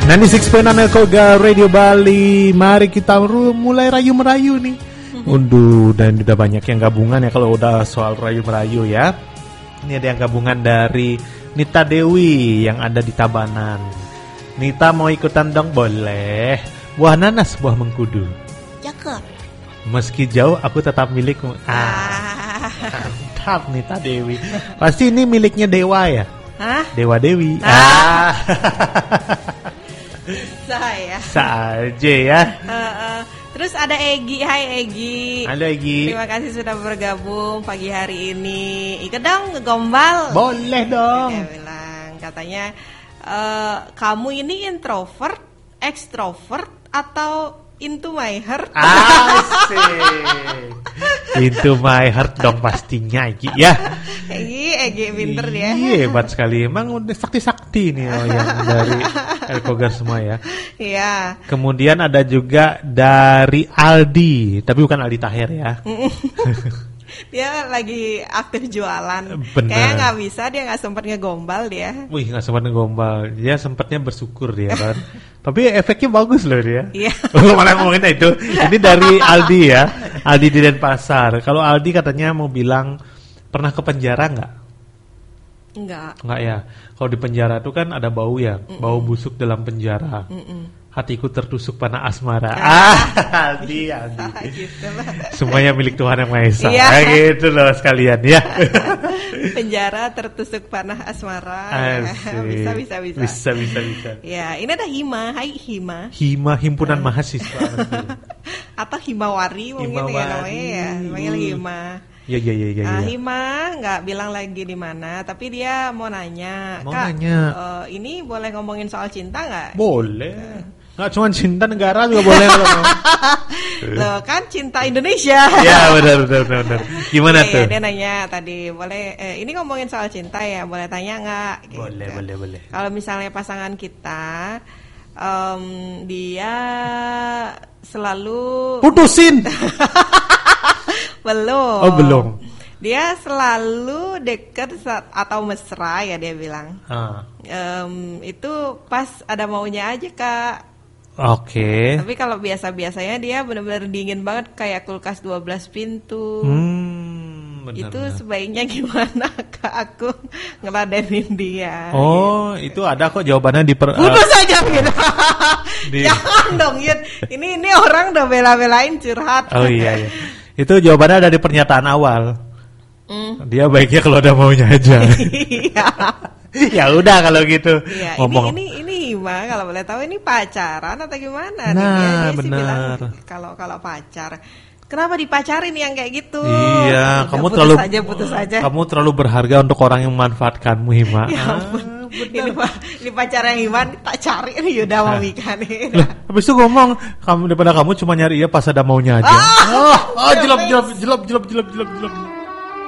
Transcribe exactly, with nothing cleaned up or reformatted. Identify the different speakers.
Speaker 1: sembilan puluh enam koma enam Elkoga Radio Bali. Mari kita mulai rayu-merayu nih. Unduh, dan udah banyak yang gabungan ya kalau udah soal rayu-merayu ya. Ini ada yang gabungan dari Nita Dewi yang ada di Tabanan. Nita mau ikutan dong? Boleh. Buah nanas, buah mengkudu.
Speaker 2: Cakep.
Speaker 1: Meski jauh aku tetap milikmu. Ah, mantap Nita Dewi. Pasti ini miliknya Dewa ya?
Speaker 2: Hah?
Speaker 1: Dewa Dewi.
Speaker 2: Ah.
Speaker 1: ah.
Speaker 2: Saya.
Speaker 1: Saja ya.
Speaker 2: Uh, uh. Terus ada Egi, hai Egi.
Speaker 1: Halo Egi.
Speaker 2: Terima kasih sudah bergabung pagi hari ini. Ikut dong ngegombal.
Speaker 1: Boleh dong.
Speaker 2: Dia bilang katanya uh, kamu ini introvert, extrovert atau into my heart?
Speaker 1: Asik. Into my heart dong pastinya Egi ya.
Speaker 2: Egi, Egi pinter dia.
Speaker 1: Iya hebat sekali. Emang udah sakti-sakti nih oh, yang dari Elkogar semua ya.
Speaker 2: Iya.
Speaker 1: Kemudian ada juga dari Aldi, tapi bukan Aldi Taher ya.
Speaker 2: Dia lagi aktif jualan.
Speaker 1: Bener.
Speaker 2: Kayaknya nggak bisa, dia nggak sempat ngegombal dia.
Speaker 1: Wih nggak sempat ngegombal. Dia sempatnya bersyukur dia kan. Tapi efeknya bagus loh dia.
Speaker 2: Iya.
Speaker 1: Oh, malah ngomongin itu. Ini dari Aldi ya. Aldi di Denpasar. Kalau Aldi katanya mau bilang pernah ke penjara nggak?
Speaker 2: Enggak.
Speaker 1: Enggak ya. Kalau di penjara itu kan ada bau ya, Mm-mm. bau busuk dalam penjara. Mm-mm. Hatiku tertusuk panah asmara. Ah, Aldi, Aldi.
Speaker 2: Gitu
Speaker 1: semuanya milik Tuhan Yang Maha Esa.
Speaker 2: Iya.
Speaker 1: Ah, gitu loh sekalian ya.
Speaker 2: Penjara tertusuk panah asmara.
Speaker 1: Asik.
Speaker 2: Bisa, bisa, bisa.
Speaker 1: Bisa, bisa, bisa.
Speaker 2: Ya, ini ada Hima. Hai Hima.
Speaker 1: Hima himpunan uh. mahasiswa.
Speaker 2: Atau Himawari mungkin
Speaker 1: Himawari.
Speaker 2: ya namanya ya. Namanya Hima.
Speaker 1: Ya, ya, ya, ya.
Speaker 2: Uh,
Speaker 1: ya.
Speaker 2: Hima nggak bilang lagi di mana, tapi dia mau nanya.
Speaker 1: Mau
Speaker 2: Kak,
Speaker 1: nanya.
Speaker 2: Uh, ini boleh ngomongin soal cinta nggak?
Speaker 1: Boleh. Nggak cuma cinta negara juga boleh kalau mau.
Speaker 2: Loh kan cinta Indonesia.
Speaker 1: Ya benar benar benar. benar. Gimana
Speaker 2: ya,
Speaker 1: tuh?
Speaker 2: Ya, dia nanya tadi boleh. Eh, ini ngomongin soal cinta ya, boleh tanya nggak? Gitu.
Speaker 1: Boleh boleh boleh.
Speaker 2: Kalau misalnya pasangan kita, um, dia selalu
Speaker 1: putusin.
Speaker 2: belum.
Speaker 1: Oh belum.
Speaker 2: Dia selalu dekat atau mesra ya dia bilang.
Speaker 1: Ah.
Speaker 2: Um, itu pas ada maunya aja Kak.
Speaker 1: Oke. Okay.
Speaker 2: Tapi kalau biasa-biasanya dia benar-benar dingin banget kayak kulkas dua belas pintu.
Speaker 1: Hmm, benar,
Speaker 2: itu
Speaker 1: benar.
Speaker 2: sebaiknya gimana Kak aku ngeladenin dia?
Speaker 1: Oh, gitu. Itu ada kok jawabannya di per.
Speaker 2: Putus uh, aja gitu.
Speaker 1: Di...
Speaker 2: Jangan dong, Yud. Ini ini orang udah bela-belain curhat.
Speaker 1: Oh iya iya. Itu jawabannya ada di pernyataan awal. Mm. Dia baiknya kalau ada maunya aja.
Speaker 2: Iya.
Speaker 1: Ya udah kalau gitu.
Speaker 2: Iya,
Speaker 1: ngomong.
Speaker 2: Ini ini ini mah kalau boleh tahu ini pacaran atau gimana?
Speaker 1: Nah,
Speaker 2: dia, dia
Speaker 1: benar.
Speaker 2: Kalau kalau pacar, kenapa dipacarin yang kayak gitu?
Speaker 1: Iya,
Speaker 2: Udah,
Speaker 1: kamu
Speaker 2: putus
Speaker 1: terlalu
Speaker 2: aja, putus aja.
Speaker 1: Kamu terlalu berharga untuk orang yang memanfaatkanmu, Hima.
Speaker 2: Ya ampun. Ah, ini, ini pacar yang Iman tak cari nih udah mau nikah nih.
Speaker 1: Lah, habis itu ngomong kamu daripada kamu cuma nyari ya pas ada maunya aja.
Speaker 2: Ah,
Speaker 1: oh, oh jelop jelop jelop jelop jelop jelop jelop.